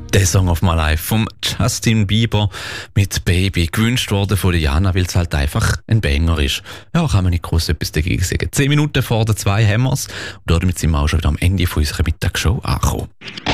Der Song of My Life vom Justin Bieber mit Baby, gewünscht worden von Jana, weil es halt einfach ein Banger ist. Ja, kann man nicht groß etwas dagegen sagen. 10 Minuten vor der 2 haben wir's. Und damit sind wir auch schon wieder am Ende von unserer Mittagsshow angekommen.